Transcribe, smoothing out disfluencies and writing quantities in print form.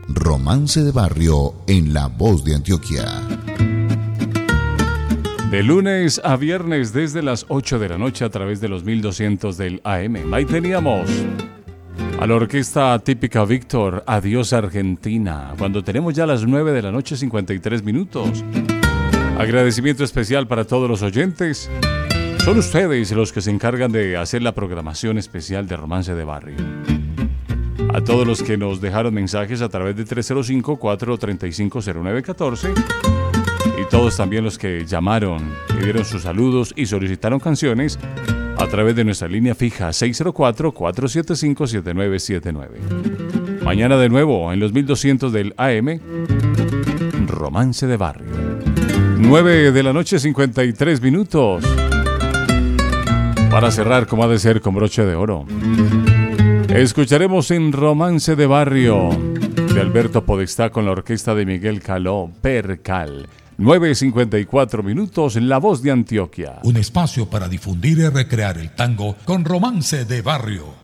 Romance de Barrio en La Voz de Antioquia. De lunes a viernes desde las 8 de la noche a través de los 1200 del AM. Ahí teníamos a la orquesta típica Víctor, Adiós Argentina, cuando tenemos ya las 9 de la noche 53 minutos. Agradecimiento especial para todos los oyentes. Son ustedes los que se encargan de hacer la programación especial de Romance de Barrio. A todos los que nos dejaron mensajes a través de 305-435-0914 y todos también los que llamaron, que dieron sus saludos y solicitaron canciones a través de nuestra línea fija 604-475-7979. Mañana de nuevo en los 1200 del AM, Romance de Barrio. 9 de la noche 53 minutos. Para cerrar como ha de ser con broche de oro, escucharemos en Romance de Barrio de Alberto Podestá con la orquesta de Miguel Caló, Percal. 9:54 minutos en La Voz de Antioquia. Un espacio para difundir y recrear el tango con Romance de Barrio.